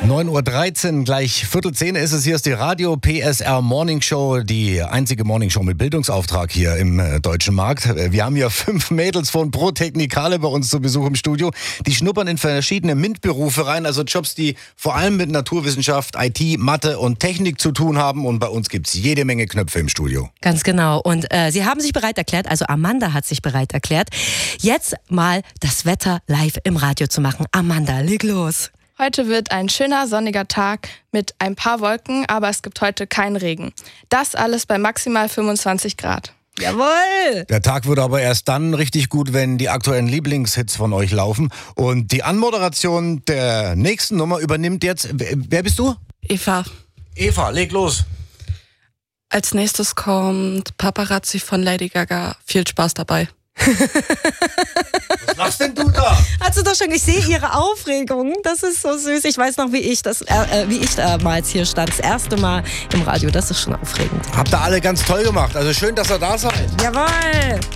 9:13 Uhr, gleich 9:45 ist es. Hier ist die Radio PSR Morning Show, die einzige Morning Show mit Bildungsauftrag hier im deutschen Markt. Wir haben hier 5 Mädels von Pro Technikale bei uns zu Besuch im Studio. Die schnuppern in verschiedene MINT-Berufe rein, also Jobs, die vor allem mit Naturwissenschaft, IT, Mathe und Technik zu tun haben. Und bei uns gibt's jede Menge Knöpfe im Studio. Ganz genau. Und sie haben sich bereit erklärt, also Amanda hat sich bereit erklärt, jetzt mal das Wetter live im Radio zu machen. Amanda, leg los. Heute wird ein schöner sonniger Tag mit ein paar Wolken, aber es gibt heute keinen Regen. Das alles bei maximal 25 Grad. Jawohl! Der Tag wird aber erst dann richtig gut, wenn die aktuellen Lieblingshits von euch laufen. Und die Anmoderation der nächsten Nummer übernimmt jetzt... Wer bist du? Eva. Eva, leg los. Als nächstes kommt Paparazzi von Lady Gaga. Viel Spaß dabei. Was machst denn du da? Hast du doch schon, ich sehe ihre Aufregung. Das ist so süß. Ich weiß noch, wie ich damals hier stand. Das erste Mal im Radio. Das ist schon aufregend. Habt ihr alle ganz toll gemacht. Also schön, dass ihr da seid. Jawohl!